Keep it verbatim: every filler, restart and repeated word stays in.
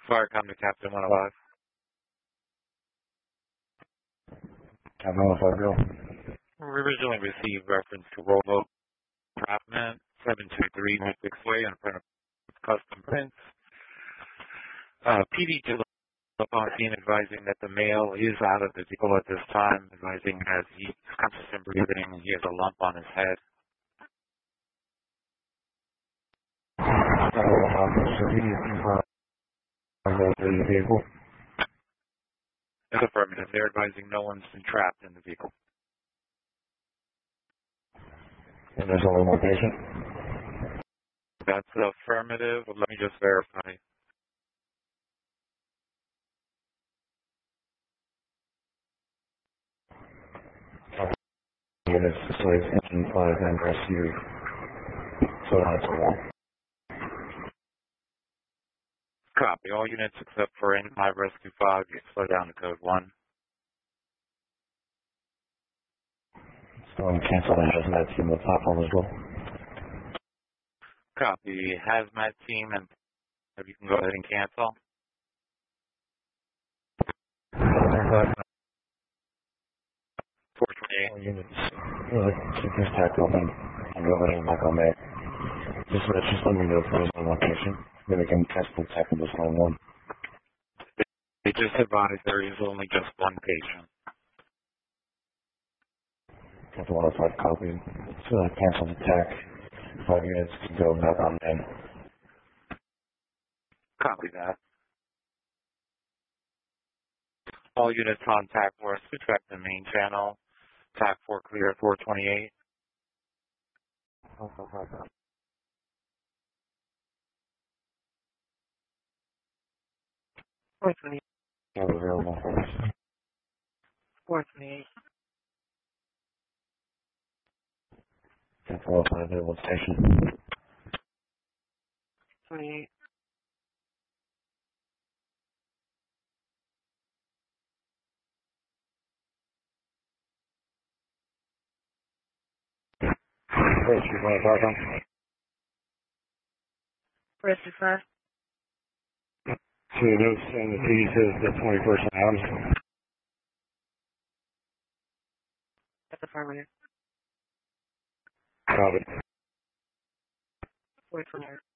Firecom to Captain one oh five. Captain one oh five, go. We originally received reference to Robo Entrapment, seven two three Mystic Way in front of custom prints. Uh, P D to upon scene advising that the male is out of the vehicle at this time, advising that he's conscious and breathing and he has a lump on his head. The vehicle. That's affirmative. They're advising no one's been trapped in the vehicle. And there's only one patient? That's affirmative. Let me just verify. Units, so it's engine five and rescue. So that's a one. Copy. All units except for N five Rescue five, you slow down to code one. So I'm canceling hazmat team on the platform as well. Copy. Hazmat team, and if you can go ahead and cancel. four twenty-eight. All units, uh, keep this tack open and go ahead and back on that. Just, let- just let me know if there's no location. Then we can test the tech in this one one. They just advised there is only just one patient. Captain one oh five copy. So I cancel the tech. Five units can go back on in. Copy that. All units on T A C four, switch back to the main channel. T A C four clear four twenty-eight. four twenty-eight. Not available. four twenty-eight. Captain one oh five available station. twenty-eight. Hey, Chief one oh five, huh? Rescue five. So the notes and the P D says the twenty-first and Adams. That's affirmative. Copy. four twenty-eight.